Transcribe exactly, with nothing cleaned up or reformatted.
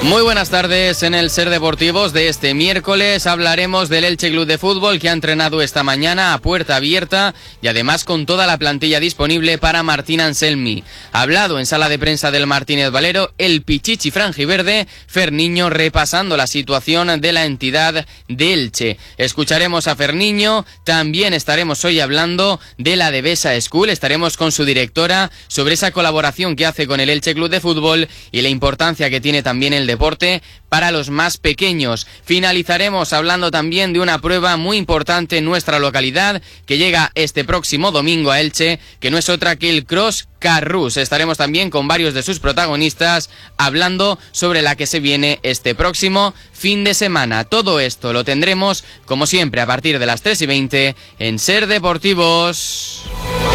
Muy buenas tardes. En el Ser Deportivos de este miércoles hablaremos del Elche Club de Fútbol, que ha entrenado esta mañana a puerta abierta y además con toda la plantilla disponible para Martín Anselmi. Ha hablado en sala de prensa del Martínez Valero el Pichichi franjiverde, Ferniño, repasando la situación de la entidad de Elche. Escucharemos a Ferniño, también estaremos hoy hablando de la Devesa School, estaremos con su directora sobre esa colaboración que hace con el Elche Club de Fútbol y la importancia que tiene también el deporte para los más pequeños. Finalizaremos hablando también de una prueba muy importante en nuestra localidad que llega este próximo domingo a Elche, que no es otra que el Cross Carrus. Estaremos también con varios de sus protagonistas hablando sobre la que se viene este próximo fin de semana. Todo esto lo tendremos, como siempre, a partir de las tres y veinte en Ser Deportivos.